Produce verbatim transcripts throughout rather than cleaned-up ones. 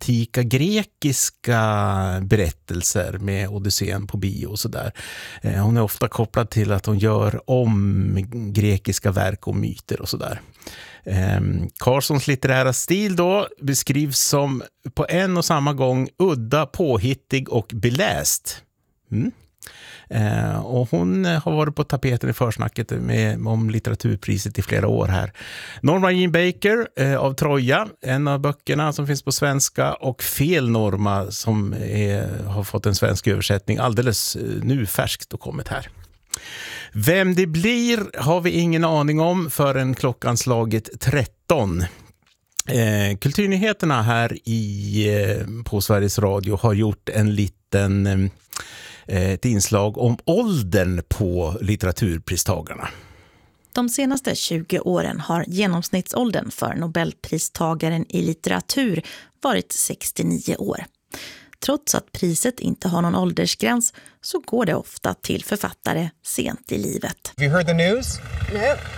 antika grekiska berättelser med Odysseen på bio och sådär. Hon är ofta kopplad till att hon gör om grekiska verk och myter och sådär. Carsons litterära stil då beskrivs som på en och samma gång udda, påhittig och beläst. Mm. Eh, och hon har varit på tapeten i försnacket med, om litteraturpriset i flera år här. Norma Jean Baker eh, av Troja, en av böckerna som finns på svenska, och Fel Norma som är, har fått en svensk översättning alldeles nu färskt och kommit här. Vem det blir har vi ingen aning om förrän klockan slagit tretton. Eh, kulturnyheterna här i, eh, på Sveriges Radio har gjort en liten... Eh, ett inslag om åldern på litteraturpristagarna. De senaste tjugo åren har genomsnittsåldern för Nobelpristagaren i litteratur varit sextionio år. Trots att priset inte har någon åldersgräns så går det ofta till författare sent i livet. Have you heard the news? No.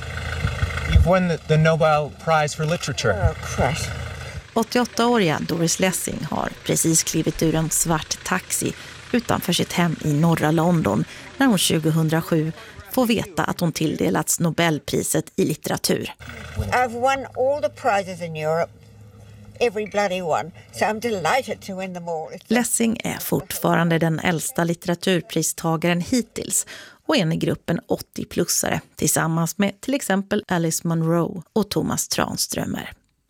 You've won the, the Nobel Prize for Literature. Oh, crush. åttioåttaåriga Doris Lessing har precis klivit ur en svart taxi utanför sitt hem i norra London när hon tjugohundrasju får veta att hon tilldelats Nobelpriset i litteratur. I've won all the prizes in Europe, every bloody one, so I'm delighted to win them all. Lessing är fortfarande den äldsta litteraturpristagaren hittills och en i gruppen åttio-plussare tillsammans med till exempel Alice Munro och Thomas Tranströmer.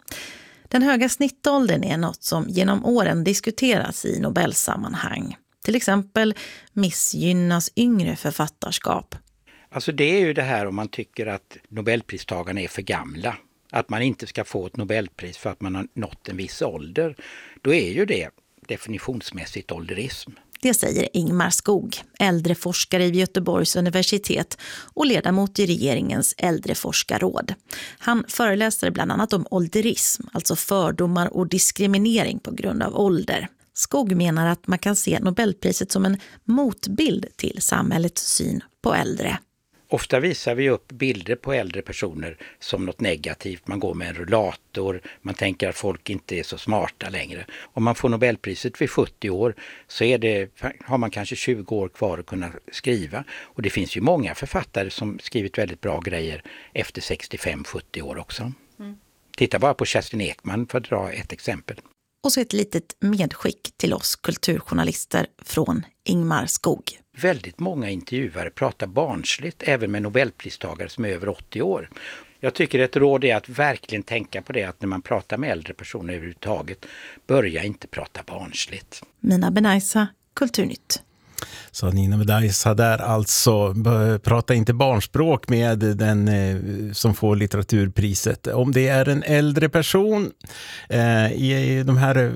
Den höga snittåldern är något som genom åren diskuteras i Nobelsammanhang. Till exempel missgynnas yngre författarskap. Alltså det är ju det här om man tycker att Nobelpristagarna är för gamla. Att man inte ska få ett Nobelpris för att man har nått en viss ålder. Då är ju det definitionsmässigt ålderism. Det säger Ingmar Skog, äldreforskare vid Göteborgs universitet och ledamot i regeringens äldreforskarråd. Han föreläser bland annat om ålderism, alltså fördomar och diskriminering på grund av ålder. Skog menar att man kan se Nobelpriset som en motbild till samhällets syn på äldre. Ofta visar vi upp bilder på äldre personer som något negativt. Man går med en rullator, man tänker att folk inte är så smarta längre. Om man får Nobelpriset vid sjuttio år så är det, har man kanske tjugo år kvar att kunna skriva. Och det finns ju många författare som skrivit väldigt bra grejer efter sextiofem sjuttio år också. Mm. Titta bara på Kerstin Ekman för att dra ett exempel. Och så ett litet medskick till oss kulturjournalister från Ingmar Skog. Väldigt många intervjuare pratar barnsligt, även med Nobelpristagare som är över åttio år. Jag tycker ett råd är att verkligen tänka på det, att när man pratar med äldre personer överhuvudtaget, börja inte prata barnsligt. Mina Benaisa, Kulturnytt. Så Nina Benaisa där alltså, prata inte barnspråk med den eh, som får litteraturpriset. Om det är en äldre person eh, i de här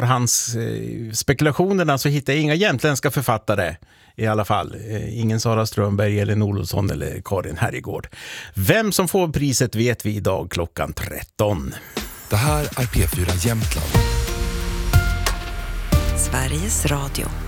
förhandsspekulationerna så hittar jag inga jämtländska författare i alla fall. Eh, ingen Sara Strömberg eller Olofsson eller Karin Herregård. Vem som får priset vet vi idag klockan tretton. Det här är P fyra Jämtland. Sveriges Radio.